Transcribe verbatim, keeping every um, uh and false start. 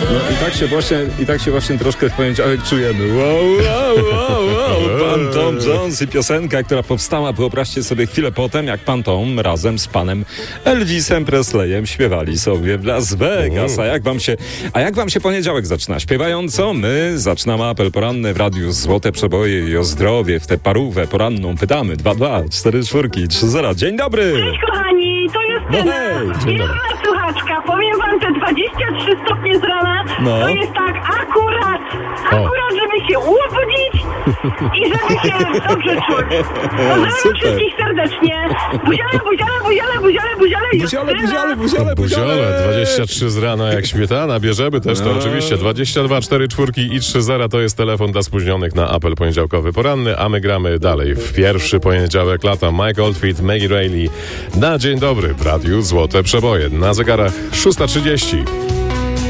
No i tak się właśnie, i tak się właśnie troszkę w poniedziałek czujemy. Wow, wow, wow, wow. Pan Tom Jones i piosenka, która powstała, wyobraźcie sobie chwilę potem, jak pan Tom razem z panem Elvisem Presleyem śpiewali sobie w Las Vegas. A jak wam się, a jak wam się poniedziałek zaczyna? Śpiewająco? My zaczynamy apel poranny w Radiu Złote Przeboje i o zdrowie w tę parówę poranną pytamy. dwa dwa cztery cztery trzy zero. Dzień dobry! Cześć kochani, to jest No cena. hej, dzień dobry. Jedna słuchaczka. Powiem wam, te dwadzieścia trzy stopnie z rana No. to jest tak akurat, akurat, żeby się ubudzić i żeby się dobrze czuć. Pozdrawiam Super. wszystkich serdecznie. Buziale, buziale, buziale, buziale, buziale. Buziale, Justyna. buziale, buziale, Buziole, dwadzieścia trzy z rana jak śmietana, bierzemy też to No. oczywiście. dwadzieścia dwa cztery cztery i trzy zero to jest telefon dla spóźnionych na apel poniedziałkowy poranny, a my gramy dalej. W pierwszy poniedziałek lata Mike Oldfield, Maggie Reilly na dzień dobry w Radiu Złote Przeboje. Na zegarach szósta trzydzieści.